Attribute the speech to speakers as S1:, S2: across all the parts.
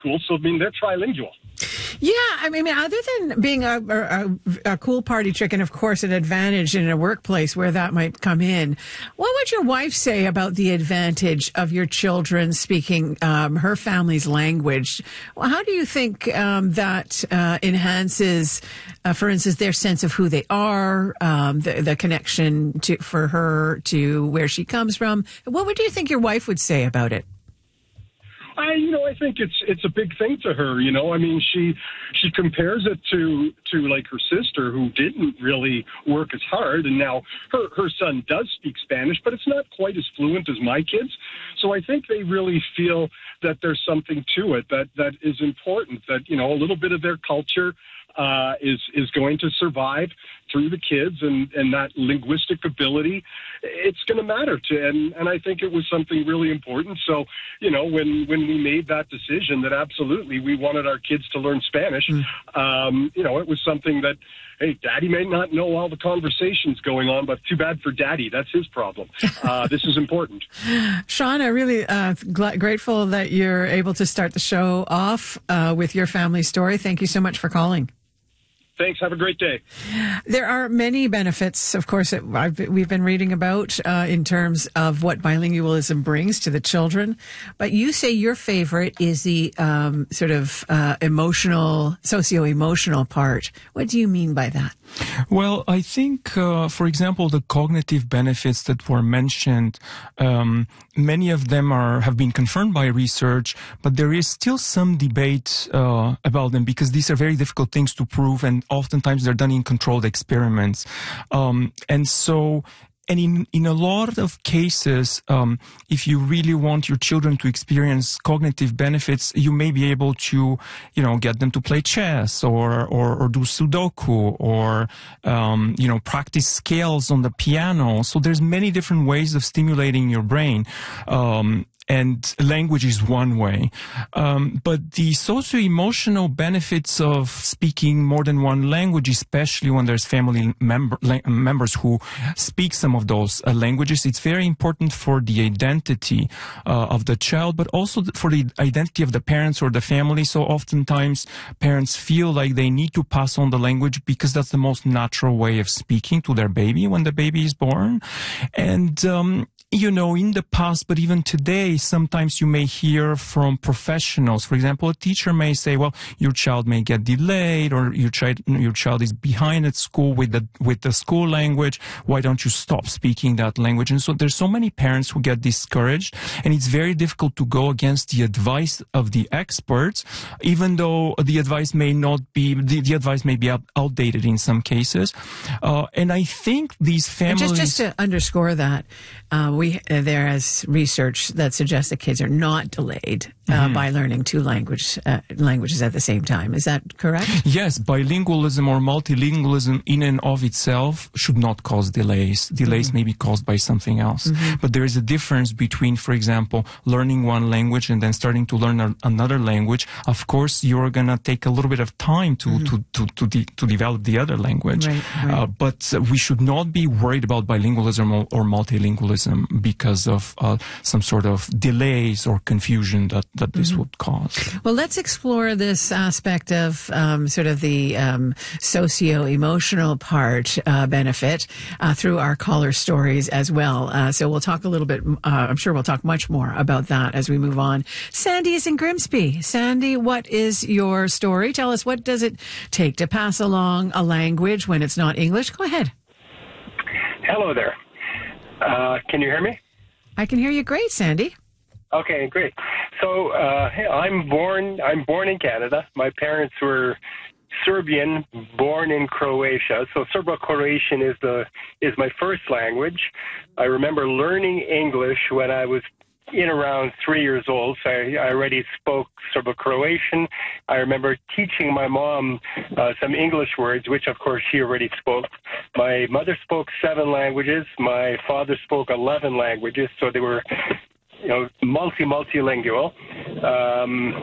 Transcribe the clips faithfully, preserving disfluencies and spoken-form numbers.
S1: cool. So, I mean, they're trilingual.
S2: Yeah, I mean, other than being a, a, a cool party trick and, of course, an advantage in a workplace where that might come in, what would your wife say about the advantage of your children speaking um, her family's language? Well, how do you think um, that uh, enhances, uh, for instance, their sense of who they are, um, the, the connection to for her to where she comes from? What would you think your wife would say about it?
S1: I, you know, I think it's it's a big thing to her. You know, I mean, she she compares it to to like her sister who didn't really work as hard, and now her her son does speak Spanish, but it's not quite as fluent as my kids. So I think they really feel that there's something to it that that is important. That, you know, a little bit of their culture uh, is is going to survive through the kids, and, and that linguistic ability, it's going to matter to, and, and I think it was something really important. So, you know, when, when we made that decision that absolutely we wanted our kids to learn Spanish, mm. um, you know, it was something that, hey, Daddy may not know all the conversations going on, but too bad for Daddy. That's his problem. Uh, this is important.
S2: Sean, I'm really uh, gl- grateful that you're able to start the show off uh, with your family story. Thank you so much for calling.
S1: Thanks. Have a great day.
S2: There are many benefits, of course, that I've, we've been reading about uh, in terms of what bilingualism brings to the children. But you say your favorite is the um, sort of uh, emotional, socio-emotional part. What do you mean by that?
S3: Well, I think, uh, for example, the cognitive benefits that were mentioned, um, many of them are have been confirmed by research, but there is still some debate uh, about them because these are very difficult things to prove, and oftentimes they're done in controlled experiments. Um, and so... And in, in a lot of cases, um, if you really want your children to experience cognitive benefits, you may be able to, you know, get them to play chess or, or, or do Sudoku or, um, you know, practice scales on the piano. So there's many different ways of stimulating your brain. Um, And language is one way. Um, but the socio-emotional benefits of speaking more than one language, especially when there's family member, la- members who speak some of those uh, languages, it's very important for the identity uh, of the child, but also for the identity of the parents or the family. So oftentimes parents feel like they need to pass on the language because that's the most natural way of speaking to their baby when the baby is born. And, um, you know, in the past, but even today, sometimes you may hear from professionals. For example, a teacher may say, well, your child may get delayed, or your child, your child is behind at school with the, with the school language. Why don't you stop speaking that language? And so there's so many parents who get discouraged, and it's very difficult to go against the advice of the experts, even though the advice may not be, the, the advice may be outdated in some cases. Uh, and I think these families...
S2: And just, just to underscore that, uh, we, uh, there is research that suggests that kids are not delayed uh, mm-hmm. by learning two language, uh, languages at the same time. Is that correct?
S3: Yes, bilingualism or multilingualism in and of itself should not cause delays. Delays mm-hmm. may be caused by something else. Mm-hmm. But there is a difference between, for example, learning one language and then starting to learn a, another language. Of course, you're going to take a little bit of time to, mm-hmm. to, to, to, de- to develop the other language.
S2: Right, right.
S3: Uh, but uh, we should not be worried about bilingualism or, or multilingualism because of uh, some sort of delays or confusion that, that this mm-hmm. would cause.
S2: Well, let's explore this aspect of um, sort of the um, socio-emotional part uh, benefit uh, through our caller stories as well. Uh, so we'll talk a little bit, uh, I'm sure we'll talk much more about that as we move on. Sandy is in Grimsby. Sandy, what is your story? Tell us, what does it take to pass along a language when it's not English? Go ahead.
S4: Hello there. Uh, can you hear me?
S2: I can hear you great, Sandy.
S4: Okay, great. So uh, hey, I'm born. I'm born in Canada. My parents were Serbian, born in Croatia. So Serbo-Croatian is the is my first language. I remember learning English when I was in around three years old. So I, I already spoke Serbo-Croatian. I remember teaching my mom uh, some English words, which of course she already spoke. My mother spoke seven languages. My father spoke eleven languages. So they were, you know, multi multilingual. Um,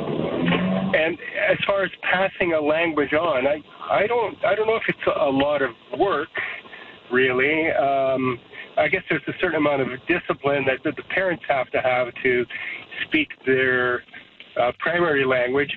S4: and as far as passing a language on, I I don't I don't know if it's a lot of work, really. Um, I guess there's a certain amount of discipline that, that the parents have to have to speak their uh, primary language,